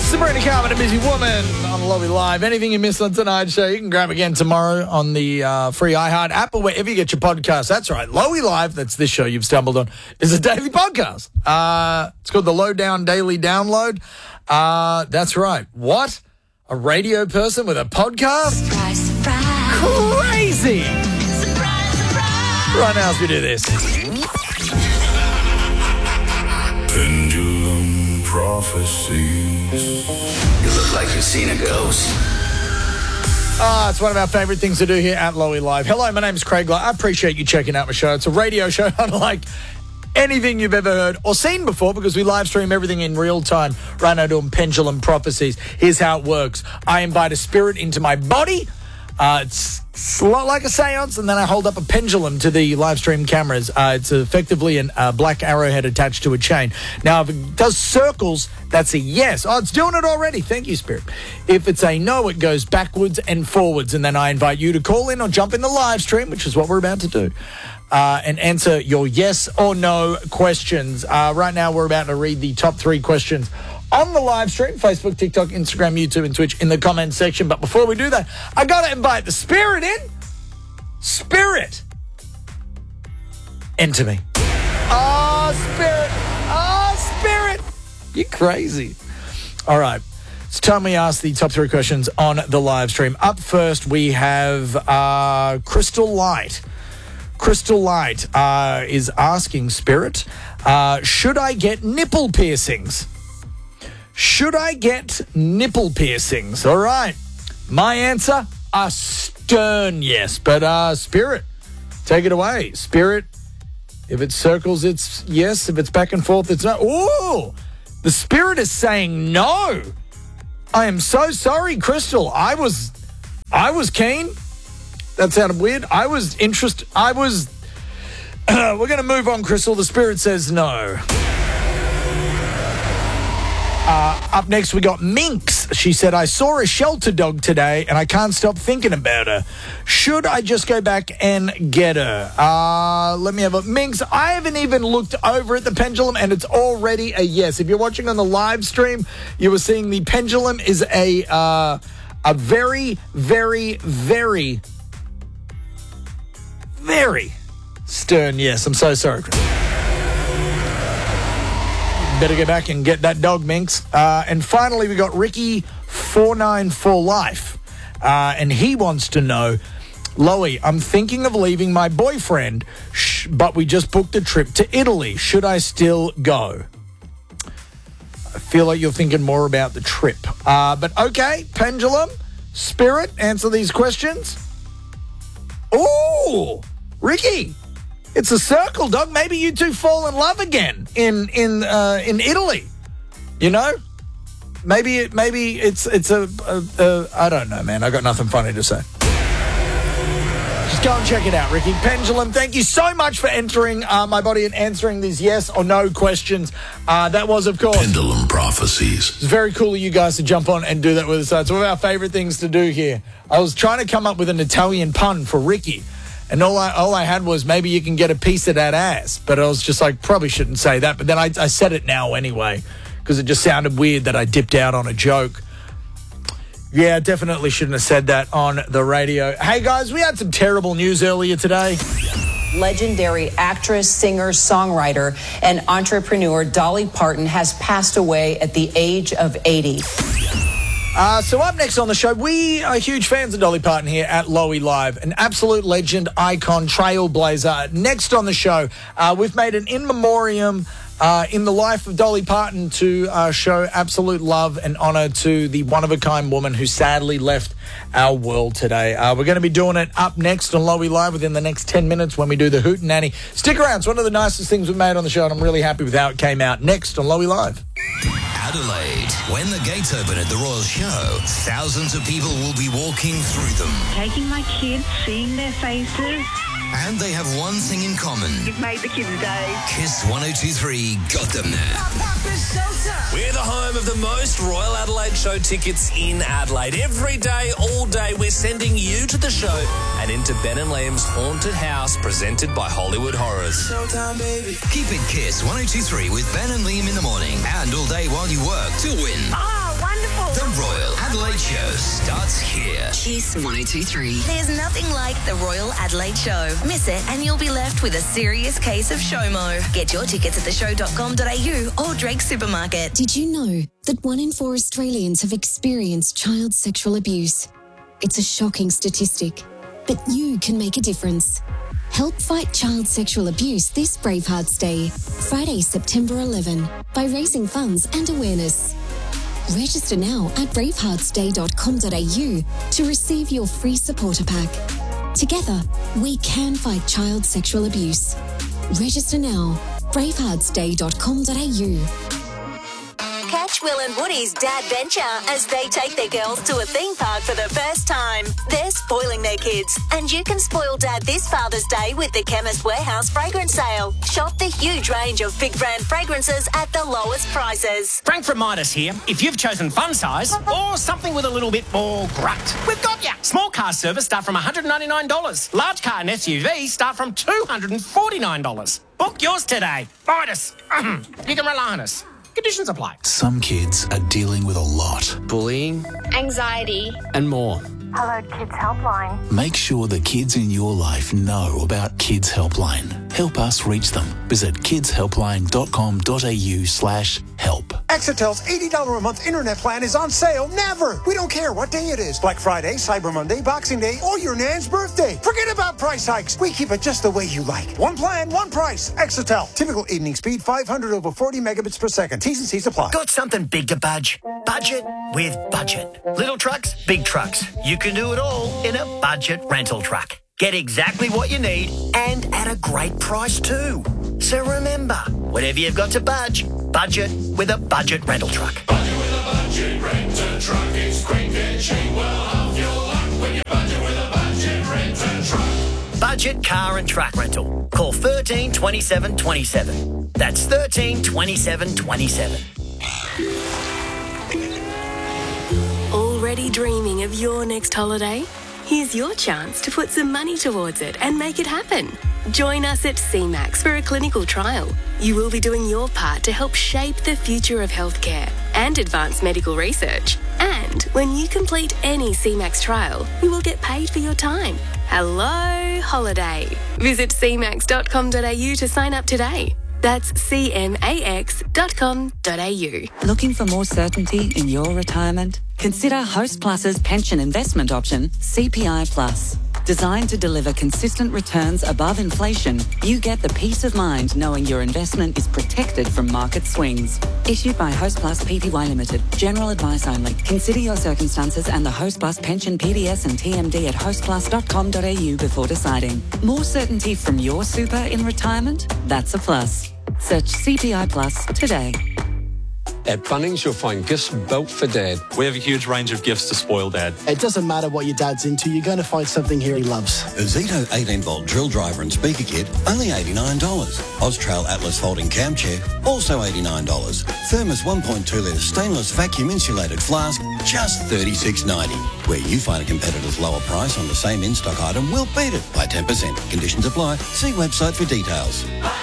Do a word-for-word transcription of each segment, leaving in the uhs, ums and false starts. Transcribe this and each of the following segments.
Sabrina Carmen, A Busy Woman on Lobby Live. Anything you missed on tonight's show, you can grab again tomorrow on the uh, free iHeart app or wherever you get your podcast. That's right. Lobby Live, that's this show you've stumbled on, is a daily podcast. Uh, it's called the Lowdown Daily Download. Uh, that's right. What? A radio person with a podcast? Surprise, surprise. Crazy. Surprise, surprise. Right now as we do this. Pendulum prophecies. You look like you've seen a ghost. Ah, it's one of our favourite things to do here at Lowy Live. Hello, my name's Craig Light. I appreciate you checking out my show. It's a radio show unlike anything you've ever heard or seen before because we live stream everything in real time. Right now doing Pendulum Prophecies. Here's how it works. I invite a spirit into my body. Uh, it's, it's a lot like a seance, and then I hold up a pendulum to the live stream cameras. Uh, it's effectively a uh, black arrowhead attached to a chain. Now, if it does circles, that's a yes. Oh, it's doing it already. Thank you, Spirit. If it's a no, it goes backwards and forwards, and then I invite you to call in or jump in the live stream, which is what we're about to do, uh, and answer your yes or no questions. Uh, right now, we're about to read the top three questions on the live stream, Facebook, TikTok, Instagram, YouTube, and Twitch in the comments section. But before we do that, I got to invite the Spirit in. Spirit, enter me. Oh, Spirit. Oh, Spirit. You're crazy. All right. It's time we ask the top three questions on the live stream. Up first, we have uh, Crystal Light. Crystal Light uh, is asking Spirit, uh, should I get nipple piercings? Should I get nipple piercings? All right. My answer, a stern yes. But uh, Spirit, take it away. Spirit, if it circles, it's yes. If it's back and forth, it's no. Ooh, the Spirit is saying no. I am so sorry, Crystal. I was, I was keen. That sounded weird. I was interested. I was. Uh, we're going to move on, Crystal. The Spirit says no. Uh, up next, we got Minx. She said, I saw a shelter dog today and I can't stop thinking about her. Should I just go back and get her? Uh, let me have a... Minx, I haven't even looked over at the pendulum and it's already a yes. If you're watching on the live stream, you were seeing the pendulum is a, uh, a very, very, very, very stern yes. I'm so sorry, Chris. Better go back and get that dog, Minx. Uh, and finally, we got Ricky four nine four Life. Uh, and he wants to know, Loey, I'm thinking of leaving my boyfriend, sh- but we just booked a trip to Italy. Should I still go? I feel like you're thinking more about the trip. Uh, but okay, Pendulum, Spirit, answer these questions. Ooh, Ricky. It's a circle, dog. Maybe you two fall in love again in in uh, in Italy. You know, maybe it maybe it's it's a, a, a I don't know, man. I got nothing funny to say. Just go and check it out, Ricky. Pendulum, thank you so much for entering uh, my body and answering these yes or no questions. Uh, that was, of course, Pendulum Prophecies. It's very cool of you guys to jump on and do that with us. It's one of our favorite things to do here. I was trying to come up with an Italian pun for Ricky. And all I all I had was maybe you can get a piece of that ass. But I was just like, probably shouldn't say that. But then I, I said it now anyway because it just sounded weird that I dipped out on a joke. Yeah, definitely shouldn't have said that on the radio. Hey, guys, we had some terrible news earlier today. Legendary actress, singer, songwriter, and entrepreneur Dolly Parton has passed away at the age of eighty. Uh, so up next on the show, we are huge fans of Dolly Parton here at Lowy Live. An absolute legend, icon, trailblazer. Next on the show, uh, we've made an in memoriam uh, in the life of Dolly Parton to uh, show absolute love and honour to the one-of-a-kind woman who sadly left our world today. Uh, we're going to be doing it up next on Lowy Live within the next ten minutes when we do the Hootenanny. Stick around. It's one of the nicest things we've made on the show, and I'm really happy with how it came out. Next on Lowy Live. Adelaide. When the gates open at the Royal Show, thousands of people will be walking through them. Taking my kids, seeing their faces. And they have one thing in common. You've made the kids' day. Kiss one oh two three got them there. We're the home of the most Royal Adelaide show tickets in Adelaide. Every day, all day, we're sending you to the show and into Ben and Liam's Haunted House, presented by Hollywood Horrors. Showtime, baby. Keep it Kiss one oh two three with Ben and Liam in the morning and all day while you work to win. Oh, wonderful. The Royal Adelaide Show starts here. Kiss one oh two three. There's nothing like the Royal Adelaide Show. Miss it and you'll be left with a serious case of SHOMO. Get your tickets at the show dot com dot a u or Drake Supermarket. Did you know that one in four Australians have experienced child sexual abuse? It's a shocking statistic, but you can make a difference. Help fight child sexual abuse this Bravehearts Day, Friday, September eleventh, by raising funds and awareness. Register now at bravehearts day dot com dot a u to receive your free supporter pack. Together, we can fight child sexual abuse. Register now, bravehearts day dot com dot a u. Catch Will and Woody's Dad Venture as they take their girls to a theme park for the first time. They're spoiling their kids, and you can spoil Dad this Father's Day with the Chemist Warehouse fragrance sale. Shop the huge range of big brand fragrances at the lowest prices. Frank from Midas here. If you've chosen fun size or something with a little bit more grunt, we've got ya. Small car service start from one hundred ninety-nine dollars. Large car and S U V start from two hundred forty-nine dollars. Book yours today. Midas. You can rely on us. Conditions apply. Some kids are dealing with a lot. Bullying, anxiety, and more. Hello Kids Helpline. Make sure the kids in your life know about Kids Helpline. Help us reach them. Visit kids helpline dot com dot a u slash help. Exitel's eighty dollars a month internet plan is on sale never. We don't care what day it is. Black Friday, Cyber Monday, Boxing Day, or your nan's birthday. Forget about price hikes. We keep it just the way you like. One plan, one price. Exitel. Typical evening speed, five hundred over forty megabits per second. T's and C's apply. Got something big to budge? Budget with Budget. Little trucks, big trucks. You can do it all in a budget rental truck. Get exactly what you need and at a great price too. So remember, whatever you've got to budge, budget with a budget rental truck. Budget with a budget rental truck. It's quick and cheap. Well, half your luck when you budget with a budget rental truck. Budget car and truck rental. Call thirteen twenty-seven twenty-seven. That's thirteen twenty-seven twenty-seven. Already dreaming of your next holiday? Here's your chance to put some money towards it and make it happen. Join us at C MAX for a clinical trial. You will be doing your part to help shape the future of healthcare and advanced medical research. And when you complete any C MAX trial, you will get paid for your time. Hello, holiday. Visit c max dot com dot a u to sign up today. That's c max dot com dot a u. Looking for more certainty in your retirement? Consider Hostplus's pension investment option, C P I Plus. Designed to deliver consistent returns above inflation, you get the peace of mind knowing your investment is protected from market swings. Issued by Hostplus Pty Limited. General advice only. Consider your circumstances and the Hostplus pension P D S and T M D at hostplus dot com dot a u before deciding. More certainty from your super in retirement? That's a plus. Search C P I Plus today. At Bunnings, you'll find gifts built for Dad. We have a huge range of gifts to spoil Dad. It doesn't matter what your dad's into, you're going to find something here he loves. A Zito eighteen volt drill driver and speaker kit, only eighty-nine dollars. Austrail Atlas folding cam chair, also eighty-nine dollars. Thermos one point two litre stainless vacuum insulated flask, just thirty-six ninety. Where you find a competitor's lower price on the same in-stock item, we'll beat it by ten percent. Conditions apply. See website for details.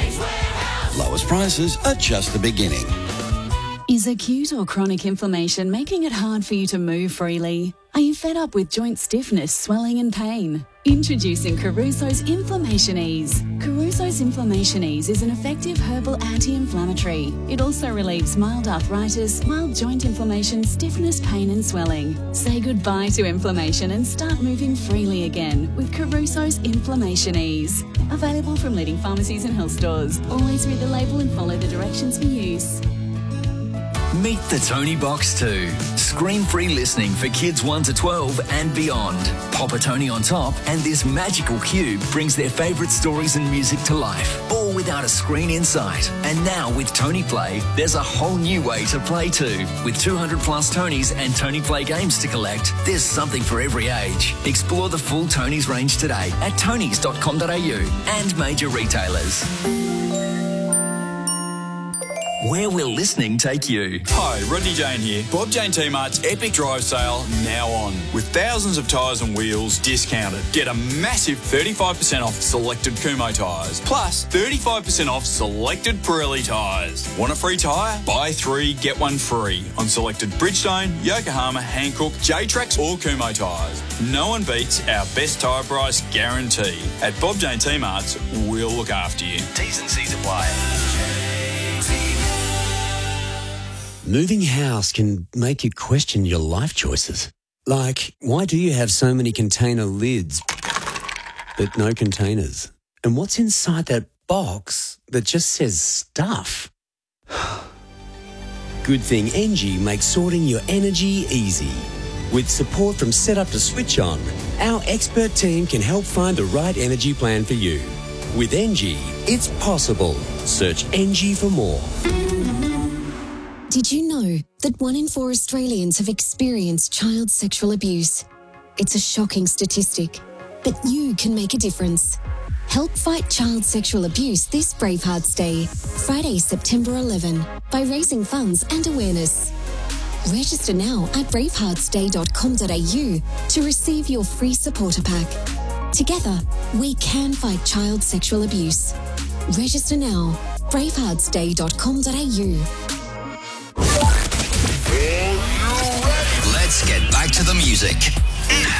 Lowest prices are just the beginning. Is acute or chronic inflammation making it hard for you to move freely? Are you fed up with joint stiffness, swelling and pain? Introducing Caruso's Inflammation Ease. Caruso's Inflammation Ease is an effective herbal anti-inflammatory. It also relieves mild arthritis, mild joint inflammation, stiffness, pain and swelling. Say goodbye to inflammation and start moving freely again with Caruso's Inflammation Ease. Available from leading pharmacies and health stores. Always read the label and follow the directions for use. Meet the Tony Box two. Screen-free listening for kids one to twelve and beyond. Pop a Tony on top and this magical cube brings their favourite stories and music to life, all without a screen in sight. And now with Tony Play, there's a whole new way to play too. With two hundred plus Tonys and Tony Play games to collect, there's something for every age. Explore the full Tonys range today at tonys dot com dot a u and major retailers. Where will listening take you? Hi, Rodney Jane here. Bob Jane T-Mart's Epic Drive Sale now on. With thousands of tyres and wheels discounted. Get a massive thirty-five percent off selected Kumho tyres. Plus thirty-five percent off selected Pirelli tyres. Want a free tyre? Buy three, get one free on selected Bridgestone, Yokohama, Hankook, J-Trax or Kumho tyres. No one beats our best tyre price guarantee. At Bob Jane T-Mart's, we'll look after you. T's and C's apply. Moving house can make you question your life choices. Like, why do you have so many container lids, but no containers? And what's inside that box that just says stuff? Good thing Engie makes sorting your energy easy. With support from setup to switch on, our expert team can help find the right energy plan for you. With Engie, it's possible. Search Engie for more. Did you know that one in four Australians have experienced child sexual abuse? It's a shocking statistic, but you can make a difference. Help fight child sexual abuse this Bravehearts Day, Friday, September eleventh, by raising funds and awareness. Register now at bravehearts day dot com dot a u to receive your free supporter pack. Together, we can fight child sexual abuse. Register now, bravehearts day dot com dot a u. Let's get back to the music.